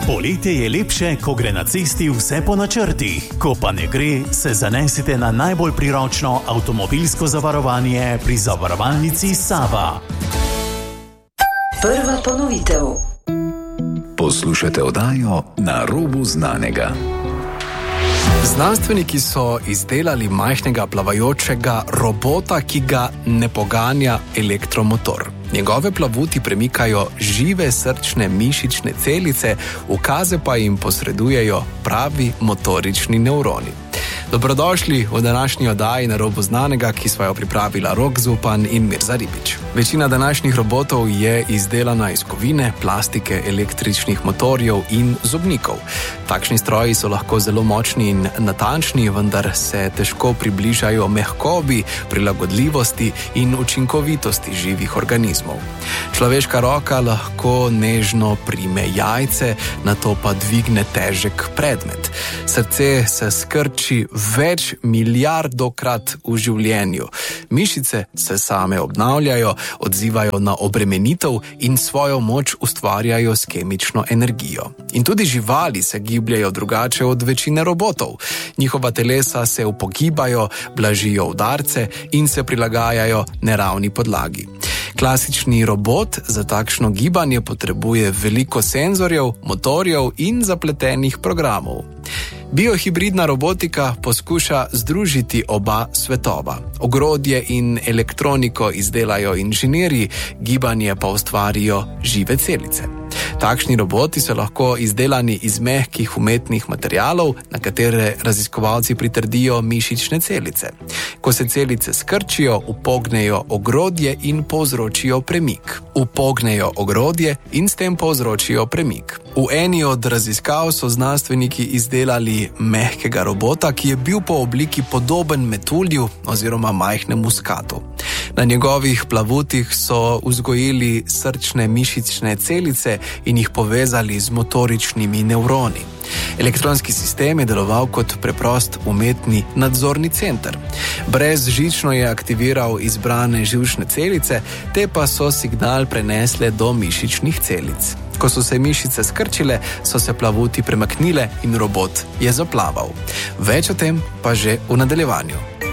Poletje je lepše, ko gre na cesti vse po načrtih. Ko pa ne gre, se zanesite na najbolj priročno avtomobilsko zavarovanje pri zavarovalnici Sava. Prva ponovitev. Poslušate oddajo Na robu znanega. Znanstveniki so izdelali majhnega plavajočega robota, ki ga ne poganja elektromotor. Njegove plavuti premikajo žive srčne mišične celice, ukaze pa jim posredujejo pravi motorični nevroni. Dobrodošli v današnji oddaji Na robu znanega, ki sva jo pripravila Rok Zupan in Mirza Ribič. Večina današnjih robotov je izdelana iz kovine, plastike, električnih motorjev in zobnikov. Takšni stroji so lahko zelo močni in natančni, vendar se težko približajo mehkobi, prilagodljivosti in učinkovitosti živih organizmov. Človeška roka lahko nežno prime jajce, nato pa dvigne težek predmet. Srce se skrči več milijardokrat v življenju. Mišice se same obnavljajo, odzivajo na obremenitev in svojo moč ustvarjajo s kemično energijo. In tudi živali se gibljajo drugače od večine robotov. Njihova telesa se upogibajo, blažijo udarce in se prilagajajo neravni podlagi. Klasični robot za takšno gibanje potrebuje veliko senzorjev, motorjev in zapletenih programov. Biohibridna robotika poskuša združiti oba svetova. Ogrodje in elektroniko izdelajo inženirji, gibanje pa ustvarijo žive celice. Takšni roboti so lahko izdelani iz mehkih umetnih materialov, na katere raziskovalci pritrdijo mišične celice. Ko se celice skrčijo, upognejo ogrodje in povzročijo premik. Upognejo ogrodje in s tem povzročijo premik. V eni od raziskav so znanstveniki izdelali mehkega robota, ki je bil po obliki podoben metulju oziroma majhnemu skatu. Na njegovih plavutih so vzgojili srčne mišične celice in jih povezali z motoričnimi nevroni. Elektronski sistem je deloval kot preprost umetni nadzorni center. Brezžično je aktiviral izbrane živčne celice, te pa so signal prenesle do mišičnih celic. Ko so se mišice skrčile, so se plavuti premaknile in robot je zaplaval. Več o tem pa že v nadaljevanju.